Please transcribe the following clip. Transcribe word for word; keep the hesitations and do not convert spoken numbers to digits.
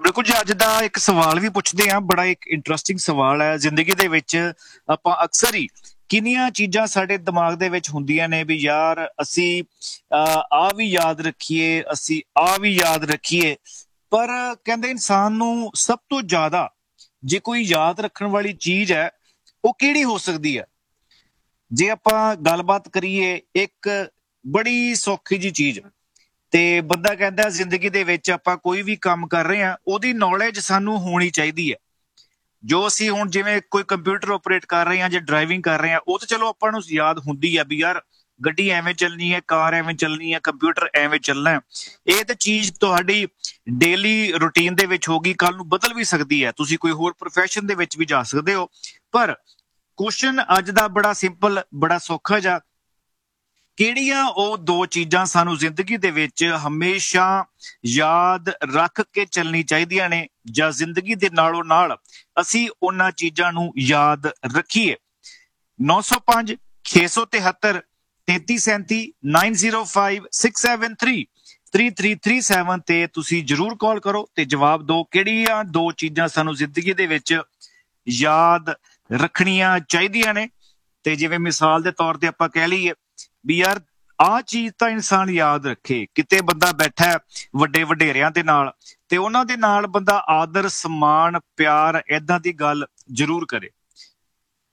ਬਿਲਕੁਲ ਜੀ। ਅੱਜ ਦਾ ਇੱਕ ਸਵਾਲ ਵੀ ਪੁੱਛਦੇ ਆ, ਬੜਾ ਇੱਕ ਇੰਟਰਸਟਿੰਗ ਸਵਾਲ ਹੈ। ਜ਼ਿੰਦਗੀ ਦੇ ਵਿੱਚ ਆਪਾਂ ਅਕਸਰ ਹੀ ਕਿੰਨੀਆਂ ਚੀਜ਼ਾਂ ਸਾਡੇ ਦਿਮਾਗ ਦੇ ਵਿੱਚ ਹੁੰਦੀਆਂ ਨੇ ਵੀ ਯਾਰ ਅਸੀਂ ਆ ਵੀ ਯਾਦ ਰੱਖੀਏ, ਅਸੀਂ ਆ ਵੀ ਯਾਦ ਰੱਖੀਏ, ਪਰ ਕਹਿੰਦੇ ਇਨਸਾਨ ਨੂੰ ਸਭ ਤੋਂ ਜ਼ਿਆਦਾ ਜੇ ਕੋਈ ਯਾਦ ਰੱਖਣ ਵਾਲੀ ਚੀਜ਼ ਹੈ ਉਹ ਕਿਹੜੀ ਹੋ ਸਕਦੀ ਹੈ? ਜੇ ਆਪਾਂ ਗੱਲਬਾਤ ਕਰੀਏ, ਇੱਕ ਬੜੀ ਸੌਖੀ ਜੀ ਚੀਜ਼ ਤੇ ਬੰਦਾ ਕਹਿੰਦਾ ਜ਼ਿੰਦਗੀ ਦੇ ਵਿੱਚ ਆਪਾਂ ਕੋਈ ਵੀ ਕੰਮ ਕਰ ਰਹੇ ਹਾਂ ਉਹਦੀ ਨੌਲੇਜ ਸਾਨੂੰ ਹੋਣੀ ਚਾਹੀਦੀ ਹੈ। ਜੋ ਅਸੀਂ ਹੁਣ ਜਿਵੇਂ ਕੋਈ ਕੰਪਿਊਟਰ ਆਪਰੇਟ ਕਰ ਰਹੇ ਹਾਂ ਜਾਂ ਡਰਾਈਵਿੰਗ ਕਰ ਰਹੇ ਹਾਂ, ਉਹ ਤਾਂ ਚਲੋ ਆਪਾਂ ਨੂੰ ਯਾਦ ਹੁੰਦੀ ਹੈ ਵੀ ਯਾਰ ਗੱਡੀ ਐਵੇਂ ਚੱਲਣੀ ਹੈ, ਕਾਰ ਐਵੇਂ ਚੱਲਣੀ ਹੈ, ਕੰਪਿਊਟਰ ਐਵੇਂ ਚੱਲਣਾ ਹੈ। ਇਹ ਤਾਂ ਚੀਜ਼ ਤੁਹਾਡੀ ਡੇਲੀ ਰੂਟੀਨ ਦੇ ਵਿੱਚ ਹੋਗੀ, ਕੱਲ ਨੂੰ ਬਦਲ ਵੀ ਸਕਦੀ ਹੈ, ਤੁਸੀਂ ਕੋਈ ਹੋਰ ਪ੍ਰੋਫੈਸ਼ਨ ਦੇ ਵਿੱਚ ਵੀ ਜਾ ਸਕਦੇ ਹੋ। ਪਰ ਕੁਐਸਚਨ ਅੱਜ ਦਾ ਬੜਾ ਸਿੰਪਲ, ਬੜਾ ਸੌਖਾ ਜਿਹਾ, ਕਿਹੜੀਆਂ ਉਹ ਦੋ ਚੀਜ਼ਾਂ ਸਾਨੂੰ ਜ਼ਿੰਦਗੀ ਦੇ ਵਿੱਚ ਹਮੇਸ਼ਾ ਯਾਦ ਰੱਖ ਕੇ ਚੱਲਣੀ ਚਾਹੀਦੀਆਂ ਨੇ, ਜਾਂ ਜ਼ਿੰਦਗੀ ਦੇ ਨਾਲੋਂ ਨਾਲ ਅਸੀਂ ਉਹਨਾਂ ਚੀਜ਼ਾਂ ਨੂੰ ਯਾਦ ਰੱਖੀਏ? ਨੌ ਸੌ ਪੰਜ ਛੇ ਸੌ ਤਿਹੱਤਰ ਤੇਤੀ ਸੈਂਤੀ nine zero five six seven three three three three seven ਤੇ ਤੁਸੀਂ ਜ਼ਰੂਰ ਕਾਲ ਕਰੋ ਤੇ ਜਵਾਬ ਦਿਓ ਕਿਹੜੀਆਂ ਦੋ ਚੀਜ਼ਾਂ ਸਾਨੂੰ ਜ਼ਿੰਦਗੀ ਦੇ ਵਿੱਚ ਯਾਦ ਰੱਖਣੀਆਂ ਚਾਹੀਦੀਆਂ ਨੇ। ਤੇ ਜਿਵੇਂ ਮਿਸਾਲ ਦੇ ਤੌਰ ਤੇ ਆਪਾਂ ਕਹਿ ਲਈਏ ਵੀ ਯਾਰ ਆਹ ਚੀਜ਼ ਤਾਂ ਇਨਸਾਨ ਯਾਦ ਰੱਖੇ। ਕਿਤੇ ਬੰਦਾ ਬੈਠਾ ਵੱਡੇ ਵਡੇਰਿਆਂ ਦੇ ਨਾਲ ਤੇ ਉਹਨਾਂ ਦੇ ਨਾਲ ਬੰਦਾ ਆਦਰ, ਸਨਮਾਨ, ਪਿਆਰ ਏਦਾਂ ਦੀ ਗੱਲ ਜ਼ਰੂਰ ਕਰੇ।